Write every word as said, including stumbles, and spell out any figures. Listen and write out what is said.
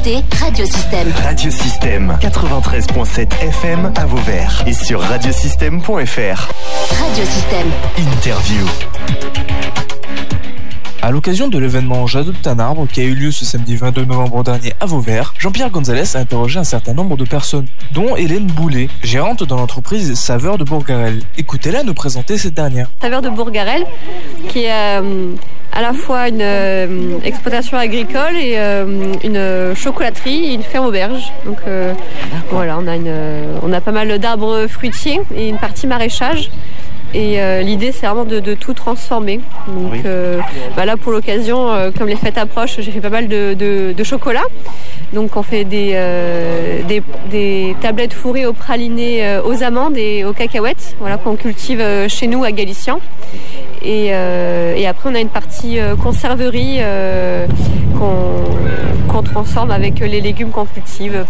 écoutez Radiosystème. Radiosystème quatre-vingt-treize virgule sept F M à Vauvert et sur radiosystème point F R. Radiosystème. Interview. À l'occasion de l'événement J'adopte un arbre qui a eu lieu ce samedi vingt-deux novembre dernier à Vauvert, Jean-Pierre Gonzalez a interrogé un certain nombre de personnes, dont Hélène Boulet, gérante dans l'entreprise Saveur de Bourgarel. Écoutez-la nous présenter cette dernière. Saveur de Bourgarel, qui est euh, à la fois une euh, exploitation agricole et euh, une chocolaterie et une ferme auberge. Donc euh, voilà, on a, une, on a pas mal d'arbres fruitiers et une partie maraîchage. Et euh, l'idée, c'est vraiment de, de tout transformer. Donc oui. euh, bah là, pour l'occasion, euh, comme les fêtes approchent, j'ai fait pas mal de, de, de chocolat. Donc on fait des, euh, des, des tablettes fourrées au praliné, euh, aux amandes et aux cacahuètes, voilà, qu'on cultive euh, chez nous à Galician. Et, euh, et après, on a une partie euh, conserverie euh, qu'on, qu'on transforme avec les légumes qu'on cultive.